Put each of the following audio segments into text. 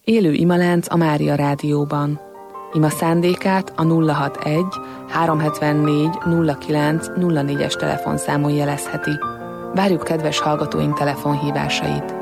Élő imalánc a Mária Rádióban. Ima szándékát a 061 374 09 04-es telefonszámon jelezheti. Várjuk kedves hallgatóink telefonhívásait.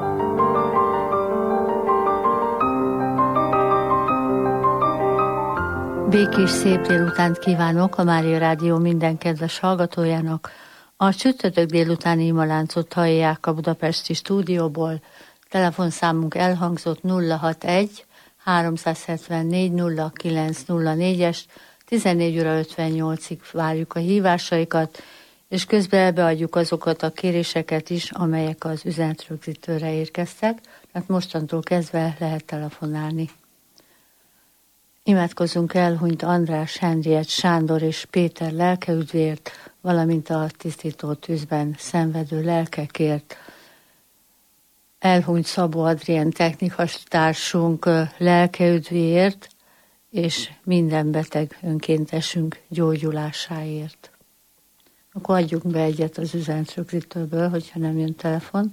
Békés szép délutánt kívánok a Mária Rádió minden kedves hallgatójának. A csütörtök délutáni imaláncot hallják a budapesti stúdióból. Telefonszámunk elhangzott 061 374 0904-es, 14 óra 58-ig várjuk a hívásaikat, és közben beadjuk azokat a kéréseket is, amelyek az üzenetrögzítőre érkeztek, tehát mostantól kezdve lehet telefonálni. Imádkozzunk elhunyt András, Henriett, Sándor és Péter lelkeüdvért, valamint a tisztító tűzben szenvedő lelkekért. Elhunyt Szabó Adrien technikastársunk lelkeüdvéért, és minden beteg önkéntesünk gyógyulásáért. Akkor adjunk be egyet az üzenetrögzítőből, hogyha nem jön telefon.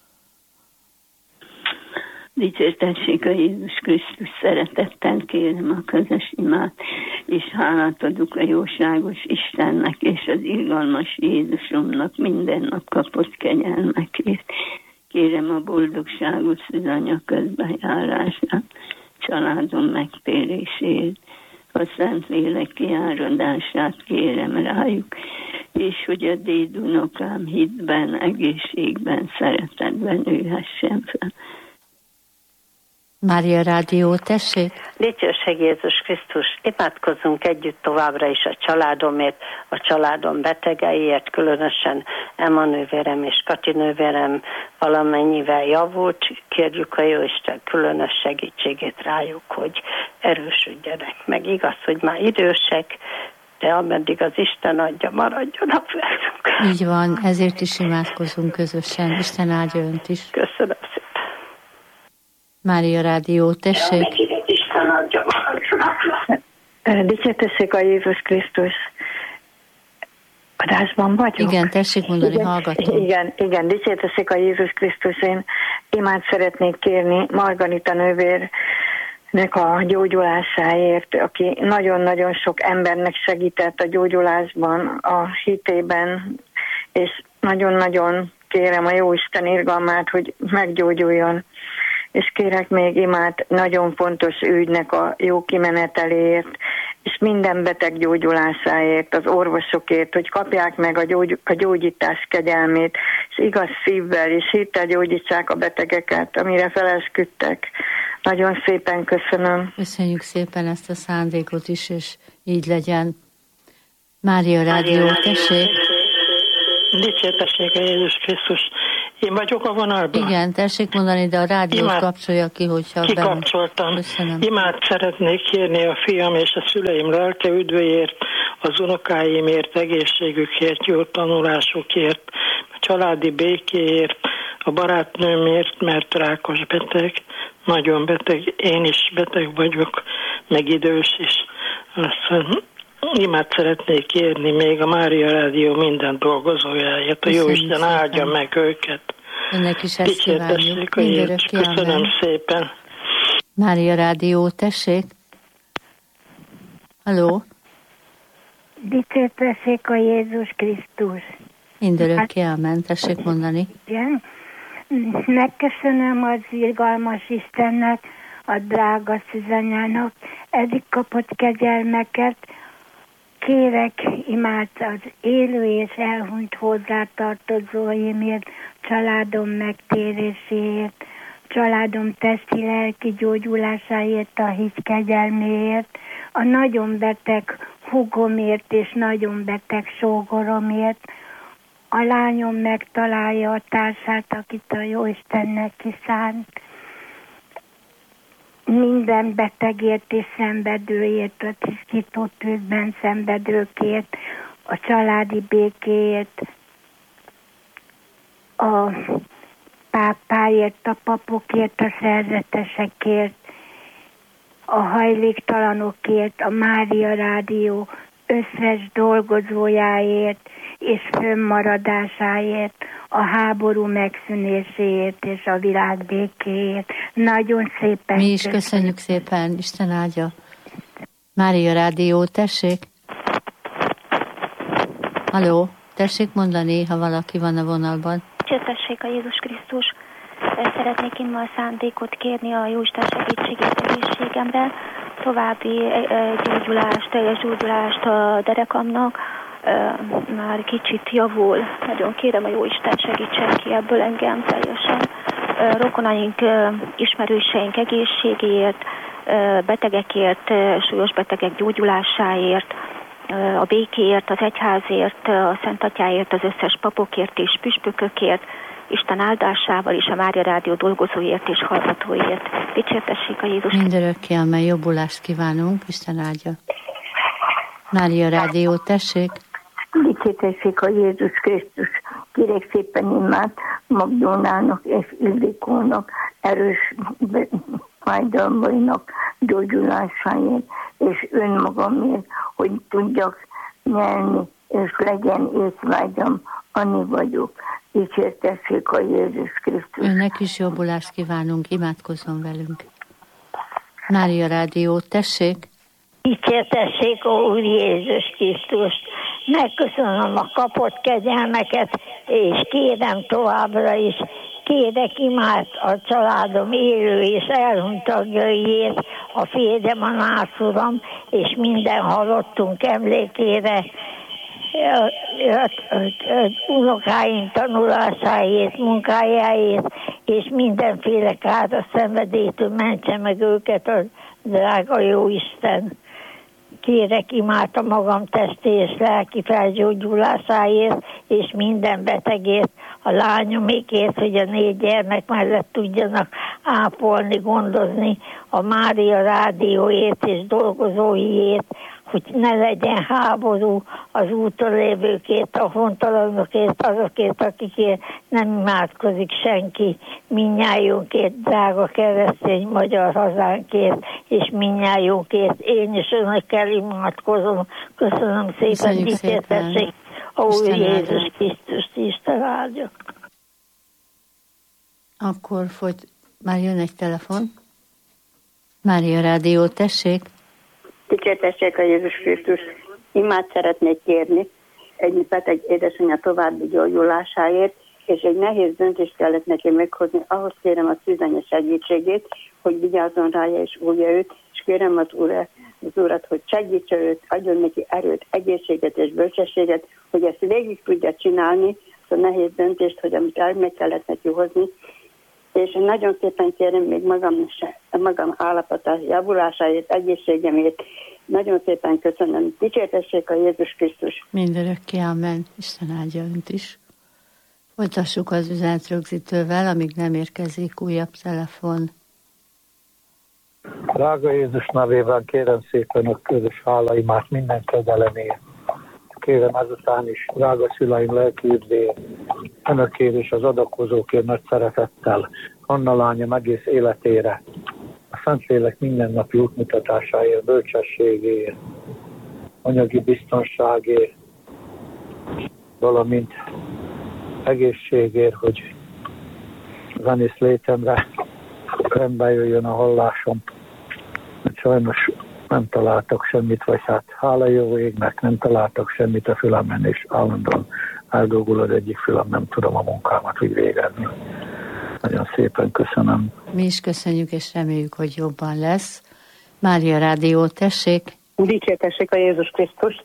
Dicsértessék a Jézus Krisztus, szeretettel kérem a közös imát, és hálát adok a jóságos Istennek és az irgalmas Jézusomnak minden nap kapott kegyelmekért. Kérem a boldogságos Szűzanya közbenjárását, családom megtérését, a Szentlélek kiáradását kérem rájuk, és hogy a dédunokám hitben, egészségben, szeretetben nőhessen fel. Mária Rádió, tessék! Dicsőség Jézus Krisztus, imádkozzunk együtt továbbra is a családomért, a családom betegeiért, különösen Emma nővérem és Kati nővérem valamennyivel javult. Kérjük a Jóisten különös segítségét rájuk, hogy erősödjenek meg. Igaz, hogy már idősek, de ameddig az Isten adja, maradjanak velünk. Így van, ezért is imádkozunk közösen. Isten áldja önt is. Köszönöm szépen. Mária Rádió, tessék! Dicsértessék a Jézus Krisztus. Adásban vagyok? Igen, tessék mondani, hallgatom. Igen, dicsértessék a Jézus Krisztus. Én imád szeretnék kérni Margarita nővérnek a gyógyulásáért, aki nagyon-nagyon sok embernek segített a gyógyulásban, a hitében, és nagyon-nagyon kérem a Jóisten irgalmát, hogy meggyógyuljon. És kérek még imát nagyon fontos ügynek a jó kimeneteléért, és minden beteg gyógyulásáért, az orvosokért, hogy kapják meg a gyógyítás kegyelmét, és igaz szívvel és hittel gyógyítsák a betegeket, amire felesküdtek. Nagyon szépen köszönöm. Köszönjük szépen ezt a szándékot is, és így legyen. Mária Rádió, tessék! Dicsértessék a Jézus Krisztus. Én vagyok a vonalban? Igen, tessék mondani, de a rádiót kapcsolja ki, hogyha... Kikapcsoltam. Imád szeretnék kérni a fiam és a szüleim lelke üdvéért, az unokáimért, egészségükért, jó tanulásukért, a családi békéért, a barátnőmért, mert rákos beteg, nagyon beteg, én is beteg vagyok, meg idős is. Aztán imád szeretnék kérni még a Mária Rádió minden dolgozójáért, a Jóisten áldja meg őket. Önnek is ezt kívánjuk. Köszönöm szépen. Mária Rádió, tessék. Halló? Dicsértessék a Jézus Krisztus. Mindörökké amen, tessék mondani. Igen. Megköszönöm az irgalmas Istennek, a drága Szűzanyának, eddig kapott kegyelmeket. Kérek imát az élő és elhunyt hozzátartozóimért, családom megtéréséért, családom testi-lelki gyógyulásáért, a hit kegyelméért, a nagyon beteg húgomért és nagyon beteg sógoromért, a lányom megtalálja a társát, akit a Jóistennek kiszánt, minden betegért és szenvedőért, a tisztító tűzben szenvedőkért, a családi békéért, a pápáért, a papokért, a szerzetesekért, a hajléktalanokért, a Mária Rádió összes dolgozójáért, és fönnmaradásáért, a háború megszűnéséért és a világ békéért. Nagyon szépen mi is köszönjük szépen, Isten áldja. Mária Rádió, tessék. Halló, tessék mondani, ha valaki van a vonalban. Csötessék a Jézus Krisztus. Szeretnék én ma a szándékot kérni a Jóisten segítségét egészségemre, további teljes gyógyulást a derekamnak, már kicsit javul. Nagyon kérem, a Jóisten segítsen ki ebből engem teljesen. Rokonaink, ismerőseink egészségéért, betegekért, súlyos betegek gyógyulásáért, a békéért, az egyházért, a Szent Atyáért, az összes papokért és püspökökért, Isten áldásával és a Mária Rádió dolgozóért és hallgatóért. Dicsértessék a Jézus. Mindörökké, amely jobbulást kívánunk, Isten áldja. Mária Rádió, tessék. Dicsértessék a Jézus Krisztus. Kérek szépen imát Magdónának és Ildikónak, erős fájdalmainak gyógyulásáért, és önmagamért, hogy tudjak nyelni, és legyen észvágyam, Anni vagyok. Dicsértessék a Jézus Krisztus. Önnek is jobbulást kívánunk, imádkozzon velünk. Mária Rádió, tessék. Dicsértessék a Úr Jézus Krisztust. Megköszönöm a kapott kegyelmeket, és kérem továbbra is, kérek imát a családom élő és elhunyt tagjaiért, a férjem, a nászuram, és minden halottunk emlékére, unokáink tanulásáért, munkájáért, és mindenféle káros szenvedélytől mentse meg őket a drága Jóisten. Kérek imát a magam testi és lelki felgyógyulásáért, és minden betegért, a lányomékért, hogy a 4 gyermek mellett tudjanak ápolni, gondozni, a Mária Rádióért és dolgozóiért, hogy ne legyen háború az úton lévőkért, a hontalanokért, azokért, akikért nem imádkozik senki, mindnyájunkért, drága keresztény magyar hazánkért, és mindnyájunkért. Én is önökkel imádkozom. Köszönöm szépen, dicsértessék a Úr Jézus Krisztust, Isten áldja. Akkor már jön egy telefon. Mária Rádió, tessék. Dicsértessék a Jézus Krisztus. Imát szeretnék kérni egy beteg édesanyja további gyógyulásáért, és egy nehéz döntést kellett neki meghozni. Ahhoz kérem a szűzanya segítségét, hogy vigyázzon rája és újja őt, és kérem az Urat, hogy segítse őt, adjon neki erőt, egészséget és bölcsességet, hogy ezt végig tudja csinálni, ezt a nehéz döntést, hogy amit meg kellett neki hozni. És én nagyon szépen kérem még magam állapota javulásáért, egészségemért. Nagyon szépen köszönöm. Dicsértessék a Jézus Krisztus. Mindörökké, amen. Isten áldja önt is. Folytassuk az üzenetrögzítővel, amíg nem érkezik újabb telefon. Drága Jézus nevében kérem szépen a közös hálaimát minden kegyelemért. Kérem ezután is, drága szüleim lelki üdvéért, önökért és az adakozókért nagy szeretettel, Anna lányom egész életére, a Szentlélek mindennapi útmutatásáért, bölcsességéért, anyagi biztonságért, valamint egészségért, hogy zenész létemre rendbe jöjjön a hallásom. Sajnos nem találtak semmit, vagy hát hála jó égnek, nem találtak semmit a fülemen, és állandóan eldolgul az egyik fülem, nem tudom a munkámat úgy végezni. Nagyon szépen köszönöm. Mi is köszönjük, és reméljük, hogy jobban lesz. Mária Rádió, tessék. Dicsértessék a Jézus Krisztus.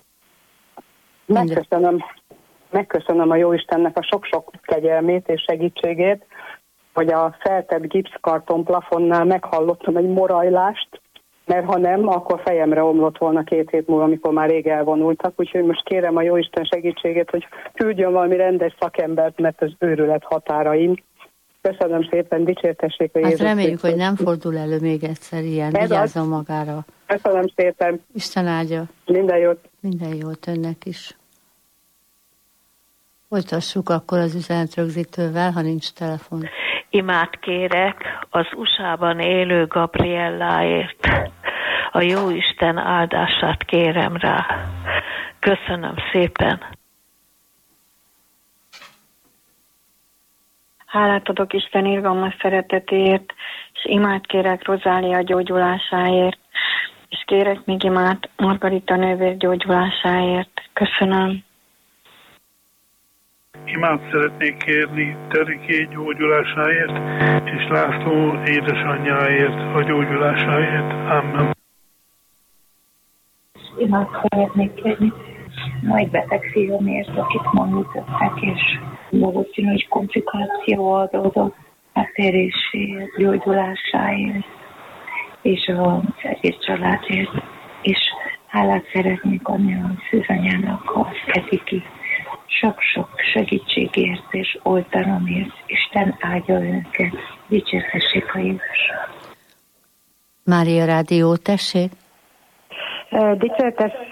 Megköszönöm a Jóistennek a sok-sok kegyelmét és segítségét, hogy a feltett gipszkarton plafonnál meghallottam egy morajlást, mert ha nem, akkor fejemre omlott volna 2 hét múlva, amikor már rég elvonultak. Úgyhogy most kérem a Jóisten segítségét, hogy küldjön valami rendes szakembert, mert az őrület határain. Köszönöm szépen, dicsértessék a Jézus. Reméljük, hogy nem fordul elő még egyszer ilyen. Vigyázzon magára. Köszönöm szépen. Isten áldja. Minden jót. Minden jót önnek is. Folytassuk akkor az üzenetrögzítővel, ha nincs telefon. Imát kérek az USA-ban élő Gabrielláért. A Jóisten áldását kérem rá. Köszönöm szépen. Hálát adok Isten irgalmas szeretetéért, és imát kérek Rozália gyógyulásáért, és kérek még imát Margarita nővér gyógyulásáért. Köszönöm. Imát szeretnék kérni Teriké gyógyulásáért, és László édesanyjáért a gyógyulásáért. Amen. Imát szeretnék kérni nagy beteg fiamért, akit ma műtöttek, és valószínű komplikáció adódott átéréséért, gyógyulásáért, és az egész családért. És hálát szeretnék adni a szűzanyának, az Etiki sok-sok segítségért és oltalomért. Isten áldja önöket, dicsérhessék a Jézus. Mária Rádió, tessék. Dicsértessék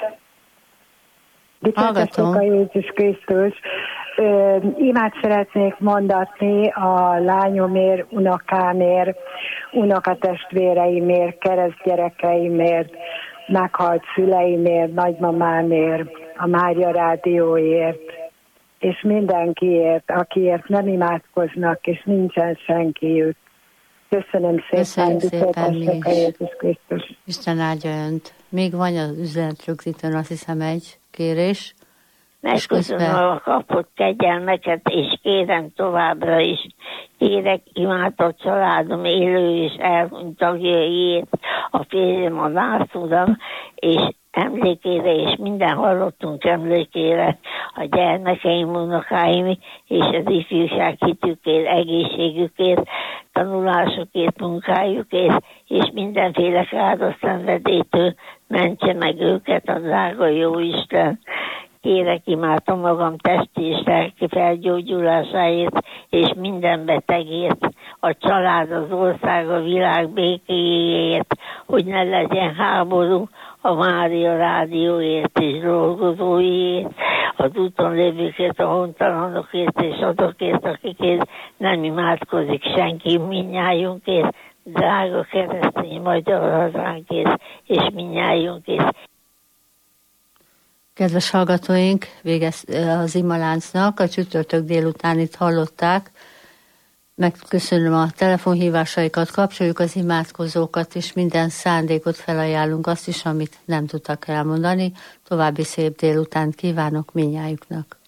a Jézus Krisztus. Imát szeretnék mondatni a lányomért, unokámért, unokatestvéreimért, keresztgyerekeimért, meghalt szüleimért, nagymamámért, a Mária Rádióért, és mindenkiért, akiért nem imádkoznak, és nincsen senkiük. Köszönöm szépen, szépen a Jézus Krisztus. Isten áldja önt. Még van az üzenetrögzítőn, azt hiszem, egy kérés. Megköszönöm a kapott kegyelmeket, és kérem továbbra is. Kérek imádott családom élő és elhunyt tagjaiért, a férjem, a Lászlódam, és emlékére, és minden hallottunk emlékére, a gyermekeim, unokáim, és az ifjúság hitükért, egészségükért, tanulásukért, munkájukért, és mindenféle káros szenvedétől mentse meg őket a drága Jóisten. Kérek, imádom magam testi és lelki felgyógyulásáért, és minden betegért, a család, az ország, a világ békéjéért, hogy ne legyen háború, a Mária Rádióért és dolgozóiért, az úton lévőkért, a hontalanokért és azokért, akikért nem imádkozik senki, mindnyájunkért, drága keresztény magyar hazánkért, és mindnyájunkért. Kedves hallgatóink, vége az imaláncnak, a csütörtök délután itt hallották. Megköszönöm a telefonhívásaikat, kapcsoljuk az imádkozókat, és minden szándékot felajánlunk, azt is, amit nem tudtak elmondani. További szép délutánt kívánok mindnyájuknak.